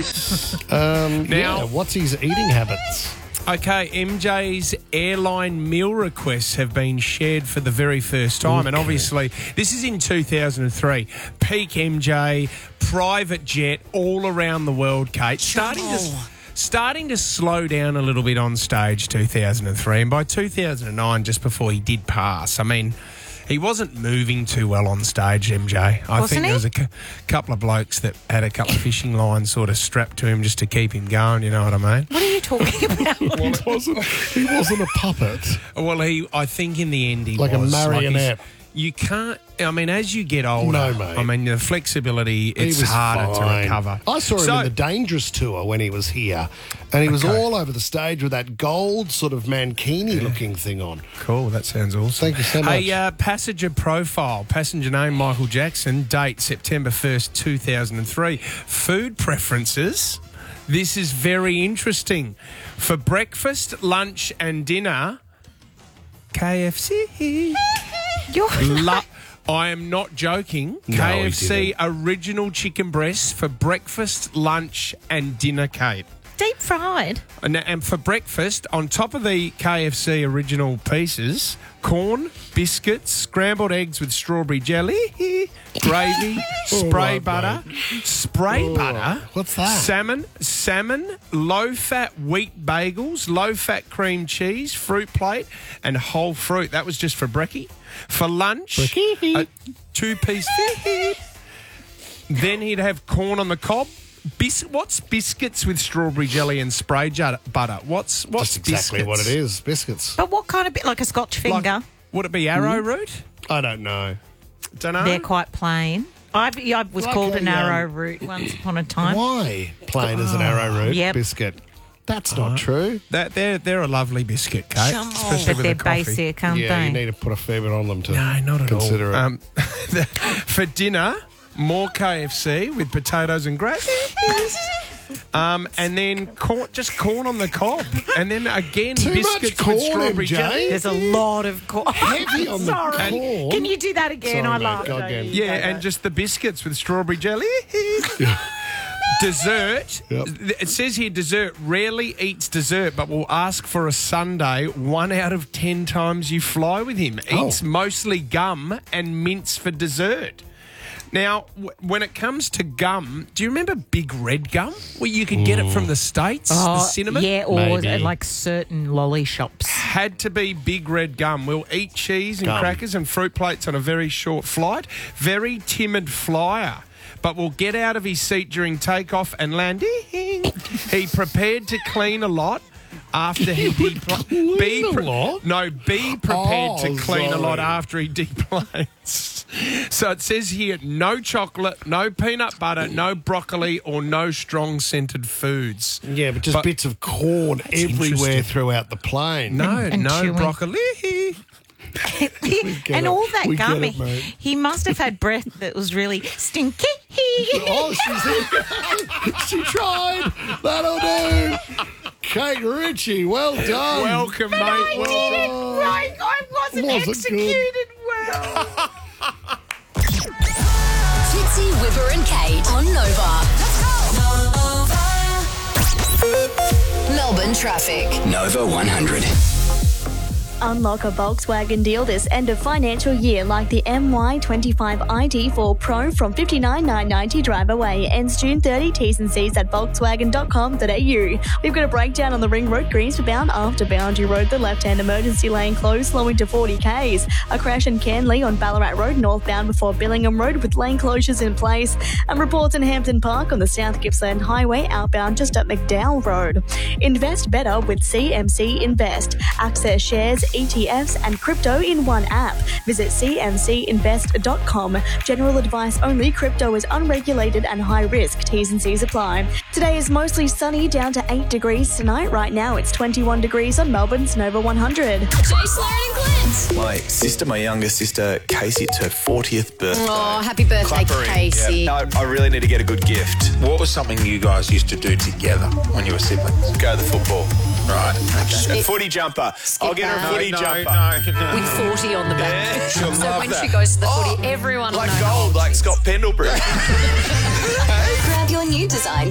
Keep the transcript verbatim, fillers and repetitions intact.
Um, Now- yeah, what's his eating habits? Okay, M J's airline meal requests have been shared for the very first time. And Okay. obviously, this is in two thousand three. Peak M J, private jet, all around the world, Kate. Starting to, starting to slow down a little bit on stage, two thousand three. And by two thousand nine, just before he did pass, I mean... he wasn't moving too well on stage, M J. I Wasn't think he? there was a cu- couple of blokes that had a couple of fishing lines sort of strapped to him just to keep him going, you know what I mean? What are you talking about? he wasn't. He wasn't a puppet. Well, he, I think in the end he Like a was. marionette. he's- you can't, I mean, as you get older, No, mate. I mean, the flexibility, it's he was harder fine. to recover. I saw him So- in the Dangerous tour when he was here, and he was Okay. all over the stage with that gold sort of mankini-looking thing on. Cool, that sounds awesome. Thank you so much. Hey, uh, passenger profile, passenger name Michael Jackson, date September first, two thousand three. Food preferences, this is very interesting. For breakfast, lunch and dinner, K F C. You're Lo- I am not joking. No, K he F C didn't. original chicken breasts for breakfast, lunch and dinner, Kate. deep fried. And, and for breakfast, on top of the K F C original pieces, corn, biscuits, scrambled eggs with strawberry jelly, gravy, spray right, butter, spray Oh, butter. what's that? Salmon, salmon, low-fat wheat bagels, low-fat cream cheese, fruit plate, and whole fruit. That was just for brekkie. For lunch, Brekkie. a two-piece. Then he'd have corn on the cob. Bis- what's biscuits with strawberry jelly and spray ju- butter? What's what's That's exactly biscuits? what it is. Biscuits. But what kind of bit? Like a Scotch Like, finger? would it be arrowroot? I don't know. Don't know. They're quite plain. I, I was Like called a, an um, arrowroot once upon a time. Why plain as an arrowroot Yep. biscuit? That's not true. That they're they're a lovely biscuit, Kate. Come on. especially But with they're the coffee. basic, aren't Yeah, they? you need to put a fair bit on them to No, not at consider all. it. Um, for dinner, more K F C with potatoes and gravy. Um, and then corn, just corn on the cob, and then again Too much biscuits corn, with strawberry M J. jelly. There's a lot of corn. Heavy on the Sorry. corn. Can you do that again? Sorry, I mate. love Go it. again. Yeah, and just the biscuits with strawberry jelly. Dessert. Yep. It says here dessert. Rarely eats dessert, but will ask for a sundae one out of ten times you fly with him. Oh. Eats mostly gum and mints for dessert. Now, w- when it comes to gum, do you remember Big Red gum? Where you could get it from the States, the Oh, cinnamon? yeah, or Maybe. at like certain lolly shops. Had to be Big Red gum. We'll eat cheese and Gum. crackers and fruit plates on a very short flight. Very timid flyer, but will get out of his seat during takeoff and landing. He prepared to clean a lot after he depl- clean be a lot? No, be prepared Oh, to clean a lot sorry. after he deplanes. So it says here, no chocolate, no peanut butter, no broccoli, or no strong scented foods. Yeah, but just bits of corn everywhere interesting. throughout the plane. No, And- and no chewing. broccoli. get and it. all that We get gum, it, he, mate. he must have had breath that was really stinky. Oh, she's she tried. That'll do. Kate Ritchie, well done. Welcome, mate. I Well did done. it right. I wasn't Wasn't executed well. Fitzy, Whipper and Kate on Nova. Melbourne traffic. Nova one hundred. Unlock a Volkswagen deal this end of financial year like the M Y twenty-five I D four Pro from fifty-nine thousand nine hundred ninety drive away. Ends June thirtieth. T's and C's at volkswagen dot com dot a u. We've got a breakdown on the Ring Road, Greensby bound after Boundary Road. The left-hand emergency lane closed, slowing to forty k's. A crash in Canley on Ballarat Road northbound before Billingham Road with lane closures in place. And reports in Hampton Park on the South Gippsland Highway outbound just at McDowell Road. Invest better with C M C Invest. Access shares, E T Fs and crypto in one app. Visit c m c invest dot com. General advice only. Crypto is unregulated and high risk. T's and C's apply. Today is mostly sunny, down to eight degrees tonight. Right now it's twenty-one degrees on Melbourne's Nova one hundred. Jay Slaren and Glint. My sister, my younger sister, Casey, it's her fortieth birthday. Oh, happy birthday, Clappering. Casey. Yeah. I, I really need to get a good gift. What was something you guys used to do together when you were siblings? Go to the football. Right. A footy jumper. I'll get her a that. footy No, jumper. no, no. With forty on the back. Yeah, she'll so love when that. she goes to the Oh, footy, everyone will Like know. gold, like Scott Pendlebury. Grab your new design